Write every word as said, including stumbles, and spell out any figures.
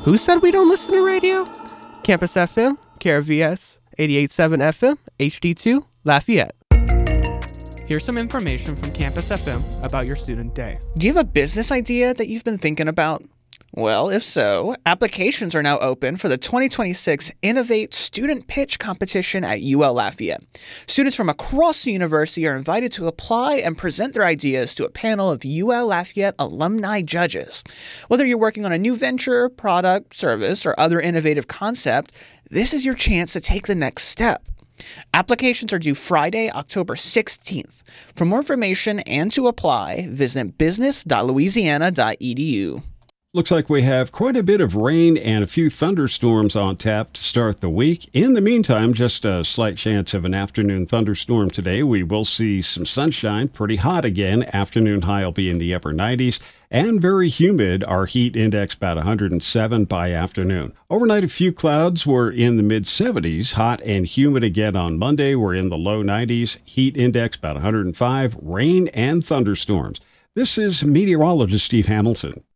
Who said we don't listen to radio? Campus F M, K R V S, eighty-eight point seven F M, H D two, Lafayette. Here's some information from Campus F M about your student day. Do you have a business idea that you've been thinking about? Well, if so, applications are now open for the twenty twenty-six Innovate Student Pitch Competition at U L Lafayette. Students from across the university are invited to apply and present their ideas to a panel of U L Lafayette alumni judges. Whether you're working on a new venture, product, service, or other innovative concept, this is your chance to take the next step. Applications are due Friday, October sixteenth. For more information and to apply, visit business dot louisiana dot e d u. Looks like we have quite a bit of rain and a few thunderstorms on tap to start the week. In the meantime, just a slight chance of an afternoon thunderstorm today. We will see some sunshine, pretty hot again. Afternoon high will be in the upper nineties and very humid. Our heat index about one hundred seven by afternoon. Overnight, a few clouds were in the mid seventies. Hot and humid again on Monday. We're in the low nineties. Heat index about one hundred five. Rain and thunderstorms. This is meteorologist Steve Hamilton.